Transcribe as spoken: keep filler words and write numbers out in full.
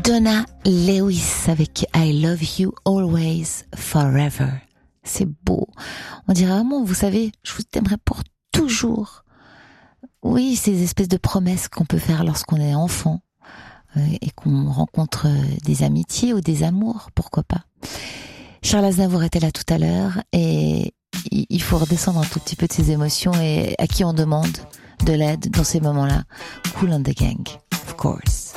Donna Lewis avec I Love You Always Forever. C'est beau. On dirait vraiment, vous savez, je vous aimerais pour toujours. Oui, ces espèces de promesses qu'on peut faire lorsqu'on est enfant euh, et qu'on rencontre des amitiés ou des amours, pourquoi pas. Charles Aznavour était là tout à l'heure et il faut redescendre un tout petit peu de ses émotions et à qui on demande de l'aide dans ces moments-là. Kool and the Gang, of course.